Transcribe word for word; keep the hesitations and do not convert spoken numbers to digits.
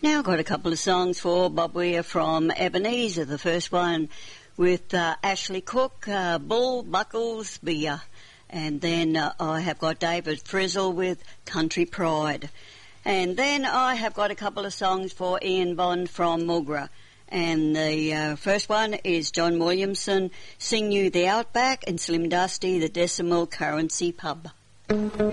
Now I've got a couple of songs for Bob Weir from Ebenezer. The first one with uh, Ashley Cook, uh, Bull Buckles Beer. And then uh, I have got David Frizzle with Country Pride. And then I have got a couple of songs for Ian Bond from Mulgra. And the uh, first one is John Williamson, Sing You the Outback, and Slim Dusty, the Decimal Currency Pub.